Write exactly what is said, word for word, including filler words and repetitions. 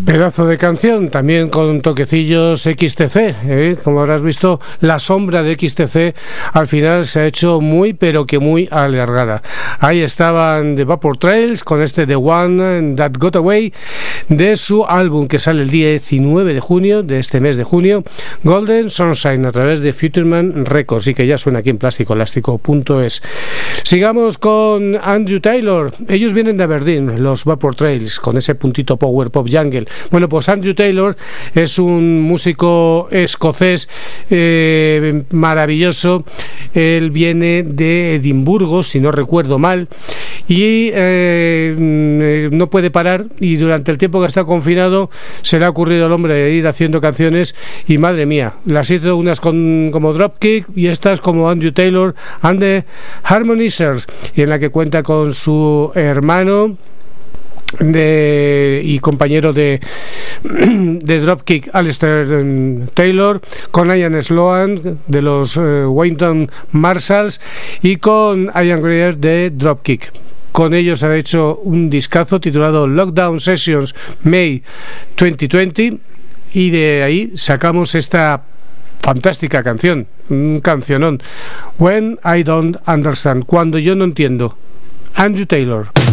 Pedazo de canción, también con toquecillos equis te ce, ¿eh? Como habrás visto, la sombra de equis te ce al final se ha hecho muy, pero que muy alargada. Ahí estaban The Vapor Trails con este The One That Got Away de su álbum que sale el diecinueve de junio de este mes de junio, Golden Sunshine, a través de Futureman Records, y que ya suena aquí en plástico elástico punto es. Sigamos con Andrew Taylor. Ellos vienen de Aberdeen, los Vapor Trails, con ese puntito power pop jungle. Bueno, pues Andrew Taylor es un músico escocés eh, maravilloso. Él viene de Edimburgo, si no recuerdo mal, y eh, no puede parar, y durante el tiempo que está confinado se le ha ocurrido al hombre de ir haciendo canciones, y madre mía, las hizo unas con, como Dropkick y estas como Andrew Taylor and the Harmonizers, y en la que cuenta con su hermano de y compañero de de Dropkick, Alistair Taylor, con Ian Sloan de los eh, Wynton Marshalls y con Ian Greer de Dropkick. Con ellos han hecho un discazo titulado Lockdown Sessions May veinte veinte, y de ahí sacamos esta fantástica canción, un cancionón, When I Don't Understand, cuando yo no entiendo. Andrew Taylor.